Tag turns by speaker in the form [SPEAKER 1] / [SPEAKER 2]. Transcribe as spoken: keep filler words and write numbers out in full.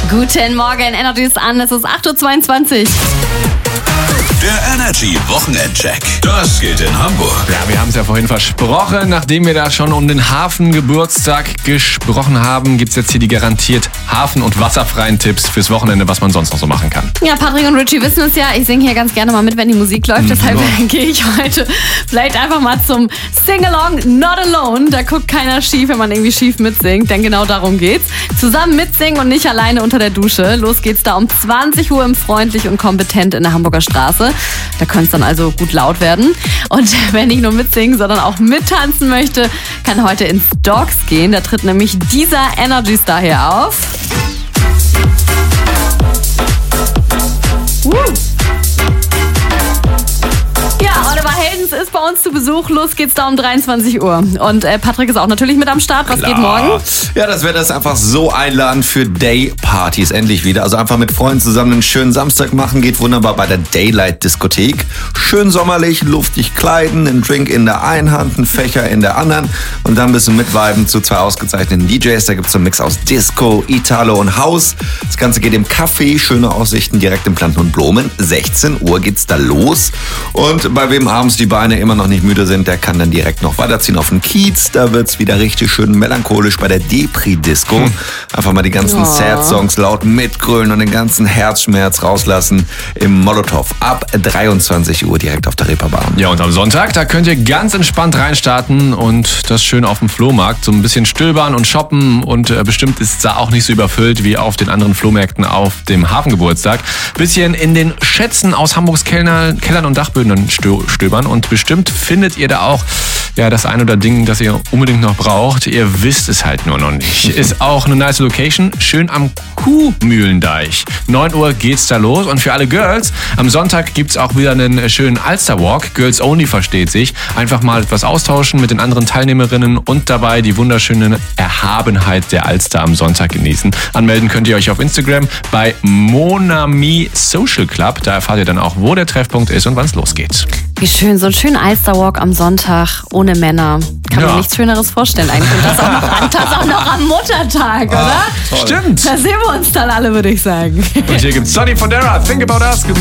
[SPEAKER 1] Guten Morgen, Energy ist an, es ist acht Uhr zweiundzwanzig.
[SPEAKER 2] Der Energy Wochenendcheck. Das geht in Hamburg.
[SPEAKER 3] Ja, wir haben es ja vorhin versprochen. Nachdem wir da schon um den Hafengeburtstag gesprochen haben, gibt es jetzt hier die garantiert hafen- und wasserfreien Tipps fürs Wochenende, was man sonst noch so machen kann.
[SPEAKER 1] Ja, Patrick und Richie wissen es ja, ich singe hier ganz gerne mal mit, wenn die Musik läuft. Deshalb
[SPEAKER 3] Ja.
[SPEAKER 1] gehe ich heute vielleicht einfach mal zum Sing-Along Not Alone. Da guckt keiner schief, wenn man irgendwie schief mitsingt, denn genau darum geht's. Zusammen mitsingen und nicht alleine unter der Dusche. Los geht's da um zwanzig Uhr im Freundlich und Kompetent in der Hamburger Straße. Da könnte es dann also gut laut werden. Und wer nicht nur mitsingen, sondern auch mittanzen möchte, kann heute ins Dogs gehen. Da tritt nämlich dieser Energy Star hier auf. Uh. Ja, Oliver Heldens ist bei uns zu Besuch. Los geht's da um dreiundzwanzig Uhr. Und äh, Patrick ist auch natürlich mit am Start. Was
[SPEAKER 4] Klar.
[SPEAKER 1] geht morgen?
[SPEAKER 4] Ja, das Wetter ist einfach so einladend für Day-Partys endlich wieder. Also einfach mit Freunden zusammen einen schönen Samstag machen. Geht wunderbar bei der Daylight-Diskothek. Schön sommerlich, luftig kleiden, ein Drink in der einen Hand, ein Fächer in der anderen. Und dann ein bisschen mitviben zu zwei ausgezeichneten D Js. Da gibt's so einen Mix aus Disco, Italo und House. Das Ganze geht im Café. Schöne Aussichten direkt im Planten und Blumen. sechzehn Uhr geht's da los. Und bei wem abends die Beine immer noch nicht müde sind, der kann dann direkt noch weiterziehen auf den Kiez. Da wird's wieder richtig schön melancholisch bei der Depri-Disco. Hm. Einfach mal die ganzen
[SPEAKER 1] Oh.
[SPEAKER 4] Sad-Songs laut mitgrölen und den ganzen Herzschmerz rauslassen im Molotow. Ab dreiundzwanzig Uhr direkt auf der Reeperbahn.
[SPEAKER 3] Ja, und am Sonntag, da könnt ihr ganz entspannt reinstarten und das schön auf dem Flohmarkt. So ein bisschen stöbern und shoppen und äh, bestimmt ist es da auch nicht so überfüllt wie auf den anderen Flohmärkten auf dem Hafengeburtstag. Bisschen in den Schätzen aus Hamburgs Kellner, Kellern und Dachböden stö- stöbern und bestimmt findet ihr da auch ja, das ein oder Ding, das ihr unbedingt noch braucht. Ihr wisst es halt nur noch nicht. Ist auch eine nice Location, schön am Kuhmühlendeich. neun Uhr geht's da los und für alle Girls, am Sonntag gibt's auch wieder einen schönen Alster-Walk. Girls Only versteht sich. Einfach mal etwas austauschen mit den anderen Teilnehmerinnen und dabei die wunderschöne Erhabenheit der Alster am Sonntag genießen. Anmelden könnt ihr euch auf Instagram bei Monami Social Club. Da erfahrt ihr dann auch, wo der Treffpunkt ist und wann es losgeht.
[SPEAKER 1] Wie schön, so ein schöner Alsterwalk am Sonntag ohne Männer. Kann
[SPEAKER 3] Ja.
[SPEAKER 1] man nichts Schöneres vorstellen eigentlich. Und das auch noch, an- das auch noch am Muttertag, oder?
[SPEAKER 3] Stimmt.
[SPEAKER 1] Da sehen wir uns dann alle, würde ich sagen.
[SPEAKER 3] Und hier gibt's Sonny Fodera, Think About Us.